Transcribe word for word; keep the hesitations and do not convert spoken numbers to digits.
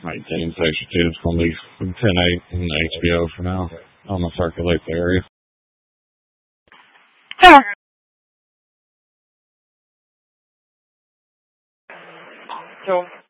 nineteen, section two. It's going to be ten eight in the H B O for now. I'm going to circulate the area. So